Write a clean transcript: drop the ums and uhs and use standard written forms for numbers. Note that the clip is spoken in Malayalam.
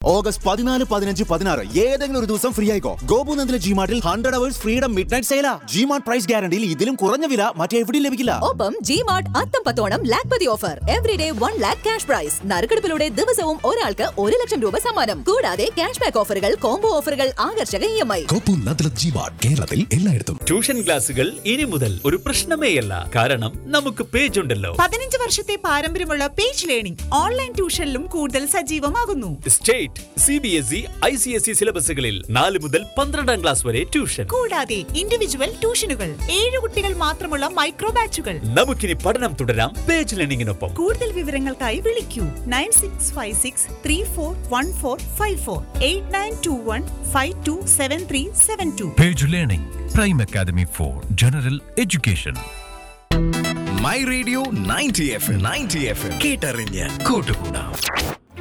ഓഗസ്റ്റ് 14, 15, 16 ഏതെങ്കിലും ഒരു ദിവസം ഫ്രീ ആയിക്കോ. ഗോപുനന്ദിലെ ജിമാർട്ടിൽ 100 hours freedom mid night സെയിലാ. G-Mart price ഗ്യാരണ്ടിയിൽ ഇതിലും കുറഞ്ഞ വില മറ്റെവിടെയും ലഭിക്കില്ല. ഒപ്പം G-Mart അത്തംപത്തോണം Lakhpati offer. Everyday 1 lakh cash prize. നറുക്കെടുപ്പിലൂടെ ദിവസവും ഒരാൾക്ക് 1 ലക്ഷം രൂപ സമ്മാനം. കൂടാതെ ക്യാഷ് ബാക്ക് ഓഫറുകൾ, കോംബോ ഓഫറുകൾ, ആകർഷക EMI. ഗോപുനന്ദിലെ ജിമാർട്ട് കേരളത്തിൽ എല്ലായിടത്തും. ട്യൂഷൻ ക്ലാസുകൾ ഇനി മുതൽ ഒരു പ്രശ്നമേയല്ല. കാരണം നമുക്ക് പേജ് ഉണ്ടല്ലോ. 15 വർഷത്തെ പാരമ്പര്യമുള്ള പേജ് ലേണിംഗ് ഓൺലൈൻ ട്യൂഷനിലും കൂടുതൽ സജീവമാകുന്നു. സ്റ്റേറ്റ്, CBSE, ICSE സിലബസുകളിൽ 4 മുതൽ 12ാം ക്ലാസ് വരെ ട്യൂഷൻ. കൂടാതെ ഇൻഡിവിജ്വൽ ട്യൂഷനുകൾ, 7 കുട്ടികൾ മാത്രമുള്ള മൈക്രോ ബാച്ചുകൾ. നമുക്കിനി പഠനം തുടരാം പേജ് ലേണിംഗിനൊപ്പം. കൂടുതൽ വിവരങ്ങൾക്കായി വിളിക്കൂ 9656341454 8921527372. Page learning prime academy for general education. My radio 90 FM കേട്ടറിഞ്ഞ് കൂട്ടുകൂടാം.